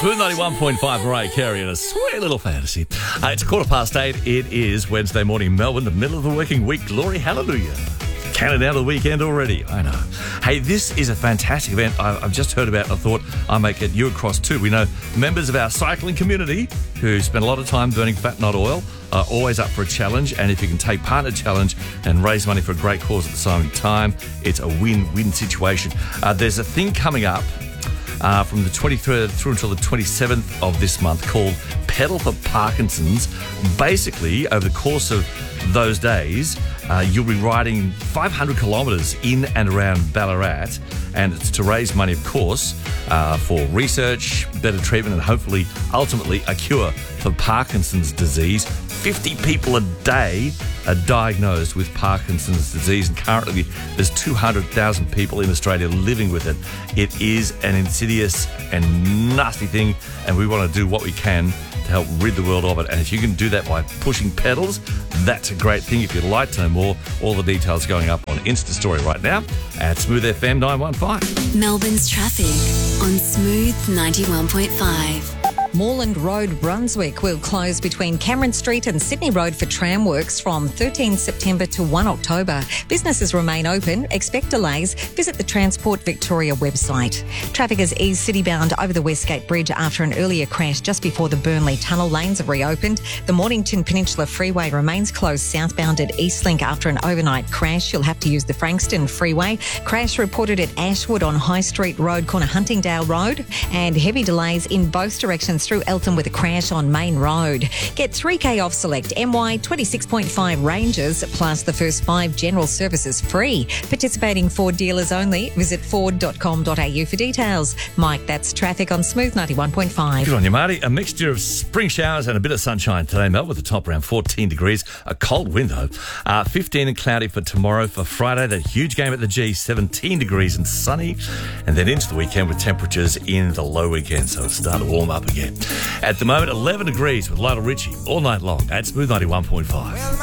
Smooth 91.5, Mariah Carey and a sweet little fantasy. It's 8:15. It is Wednesday morning, Melbourne, the middle of the working week. Glory, hallelujah. Counting down to the weekend already. I know. Hey, this is a fantastic event I've just heard about and I thought I might get you across too. We know members of our cycling community who spend a lot of time burning fat, not oil, are always up for a challenge. And if you can take part in a challenge and raise money for a great cause at the same time, it's a win-win situation. There's a thing coming up from the 23rd through until the 27th of this month called Pedal for Parkinson's. Basically, over the course of those days, you'll be riding 500 kilometres in and around Ballarat, and it's to raise money, of course, for research, better treatment, and hopefully, ultimately, a cure for Parkinson's disease. 50 people a day are diagnosed with Parkinson's disease, and currently there's 200,000 people in Australia living with it. It is an insidious and nasty thing, and we want to do what we can to help rid the world of it. And if you can do that by pushing pedals, that's a great thing. If you'd like to know more, all the details going up on Insta Story right now at Smooth FM 915. Melbourne's traffic on Smooth 91.5. Moreland Road, Brunswick will close between Cameron Street and Sydney Road for tram works from 13 September to 1 October. Businesses remain open. Expect delays. Visit the Transport Victoria website. Traffic has eased city-bound over the Westgate Bridge after an earlier crash just before the Burnley Tunnel. Lanes have reopened. The Mornington Peninsula Freeway remains closed southbound at Eastlink after an overnight crash. You'll have to use the Frankston Freeway. Crash reported at Ashwood on High Street Road, corner Huntingdale Road, and heavy delays in both directions through Eltham with a crash on Main Road. Get 3K off select MY 26.5 ranges plus the first 5 general services free. Participating Ford dealers only. Visit ford.com.au for details. Mike, that's traffic on Smooth 91.5. Good on you, Marty. A mixture of spring showers and a bit of sunshine today, Mel, with the top around 14 degrees. A cold wind, though. 15 and cloudy for tomorrow. For Friday, that huge game at the G, 17 degrees and sunny. And then into the weekend with temperatures in the low weekend, so it's starting to warm up again. At the moment, 11 degrees with Lionel Richie all night long at Smooth 91.5.